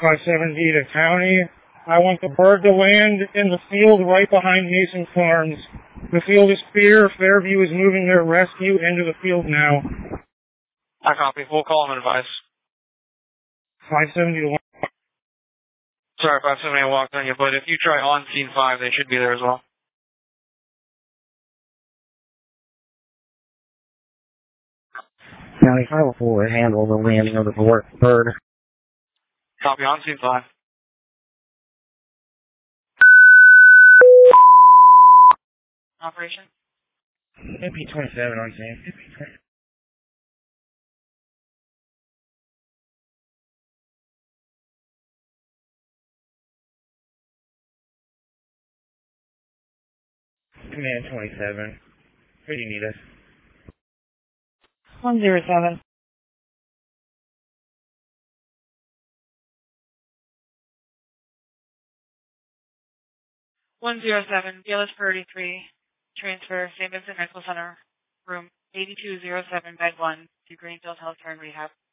570 to County. I want the bird to land in the field right behind Mason Farms. The field is clear. Fairview is moving their rescue into the field now. I copy. We'll call them and advise. 570 to 1. Sorry, 570, I walked on you, but if you try on scene 5, they should be there as well. County 504, handle the landing of the bird. Copy on scene 5. Operation? MP27 on scene. Command 27. Where do you need us? 107. 107, BLS 33, transfer, St. Vincent Medical Center, room 8207, bed 1, to Greenfield Healthcare and Rehab.